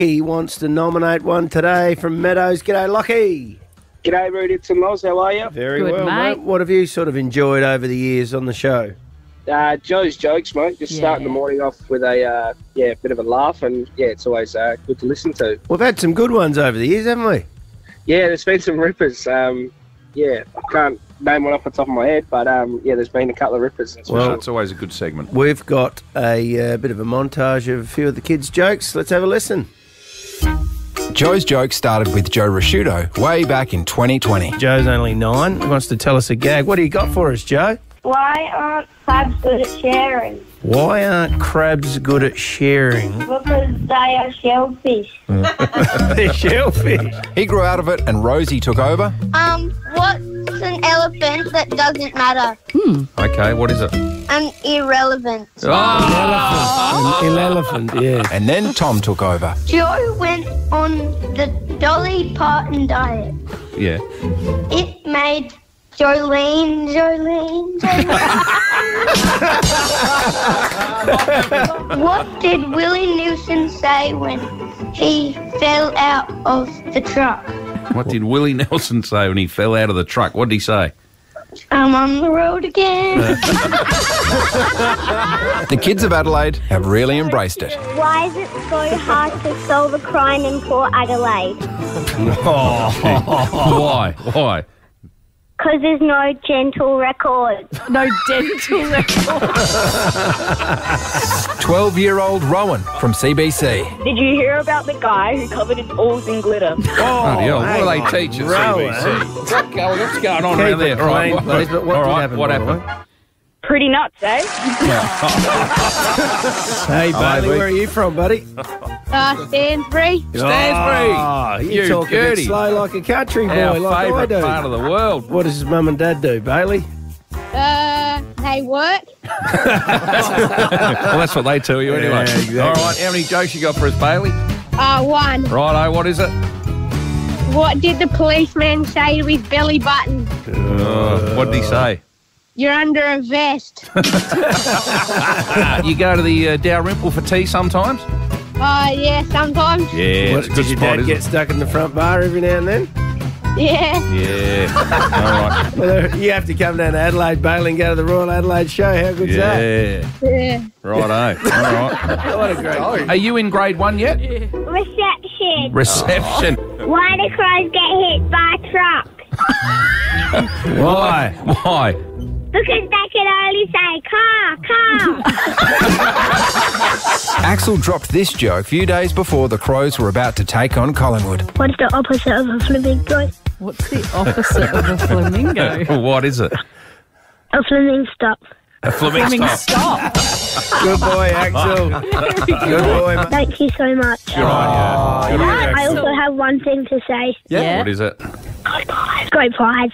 He wants to nominate one today from Meadows. G'day, Lockie. G'day, Rudits and Loz. How are you? Very Good, well, mate. mate. What have you sort of enjoyed over the years on the show? Joe's jokes, mate. Just starting the morning off with a bit of a laugh, and it's always good to listen to. We've had some good ones over the years, haven't we? Yeah, there's been some rippers. I can't name one off the top of my head, but there's been a couple of rippers. Well, It's always a good segment. We've got a bit of a montage of a few of the kids' jokes. Let's have a listen. Joe's joke started with Joe Rasciuto way back in 2020. Joe's only 9. He wants to tell us a gag. What do you got for us, Joe? Why aren't crabs good at sharing? Why aren't crabs good at sharing? Because they are shellfish. They're shellfish. He grew out of it and Rosie took over. What's an elephant that doesn't matter? Okay, what is it? An irrelevant. An elephant, yeah. And then Tom took over. Joe went on the Dolly Parton diet. Yeah. It made Jolene. What did Willie Nelson say when he fell out of the truck? What did Willie Nelson say when he fell out of the truck? What did he say? I'm on the road again. The kids of Adelaide have really embraced it. Why is it so hard to solve a crime in Port Adelaide? Why? Because there's no gentle record. No dental record. 12-year-old Rowan from CBC. Did you hear about the guy who covered his balls in glitter? Bloody hell, what do they teach at CBC? What's going on around there? Keep it clean, please, but what did happen, What by the happened? way? Pretty nuts, eh? Hey, Bailey, where are you from, buddy? Stansbury. Stansbury! You talk a bit goody. slow like a country boy, Our like I favourite do. part of the world. What does his mum and dad do, Bailey? They work. Well, that's what they tell you anyway. Yeah, exactly. All right, how many jokes you got for us, Bailey? One. Righto, what is it? What did the policeman say to his belly button? What did he say? You're under a vest. You go to the Dalrymple for tea sometimes? Yeah, sometimes. Yeah, What, it's a good did your spot, dad isn't get it? stuck in the front bar every now and then? Yeah. Yeah. All right. Well, you have to come down to Adelaide, Bailey, and go to the Royal Adelaide Show. How good's that? Yeah. Yeah. Righto. All right. What a great Are you in grade 1 yet? Reception. Reception. Why do crows get hit by a truck? Why? Why? Because they can only say car. Axel dropped this joke a few days before the Crows were about to take on Collingwood. What's the opposite of a flamingo? What's the opposite of a flamingo? What is it? A flamingo stop. A flamingo. Stop. Good boy, Axel. Good boy, mate. Thank you so much. Good on you. I also have one thing to say. Yeah. What is it? Great five.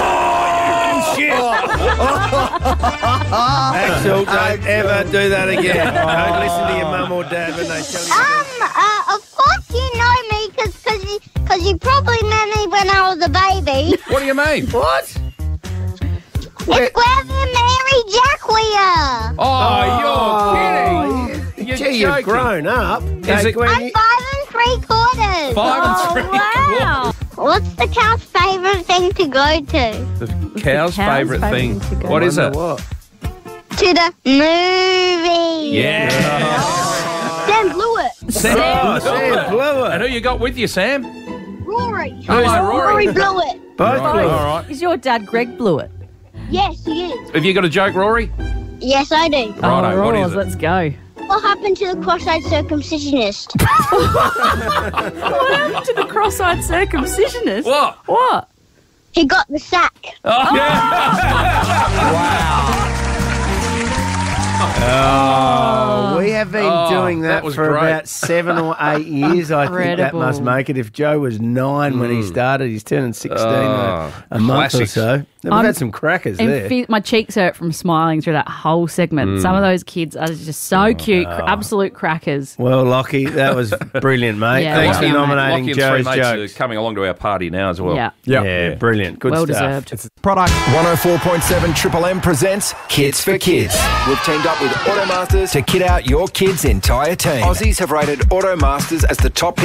Axel, don't ever do that again. Don't listen to your mum or dad when they tell you. Of course you know me because you probably met me when I was a baby. What do you mean? What? It's Gravy Mary Jacquia. Oh, you're kidding. You're Gee, you've joking. grown up. Is it- Gwen, I'm 5 3/4. 5 and 3. Wow. What's the cow's favourite thing to go to? The cow's favourite thing. to go. What is it? What? To the movie. Yeah. Sam blew it. Sam. Sam blew And it. who you got with you, Sam? Rory. Hello, Rory. blew it. Both blew it. All right. Is your dad Greg Blewett? Yes, he is. Have you got a joke, Rory? Yes, I do. Righto, what Roars, is it? let's go. What happened to the cross-eyed circumcisionist? What happened to the cross-eyed circumcisionist? What? What? He got the sack. We have been doing that, that was for great. about 7 or 8 years. I think that Incredible. must make it. If Joe was 9 when he started, he's turning 16 a month or classics. so. We've I'm- had some crackers And there. my cheeks hurt from smiling through that whole segment. Some of those kids are just so cute, absolute crackers. Well, Lockie, that was brilliant, mate. Yeah, Thanks well for done, mate. nominating Lockie and three Joe's mates jokes. are coming along to our party now as well. Yeah. Yeah, brilliant. Good Well stuff. deserved. Product 104.7 Triple M presents Kits for Kids. We've teamed up with Automasters to kit out your kid's entire team. Aussies have rated Automasters as the top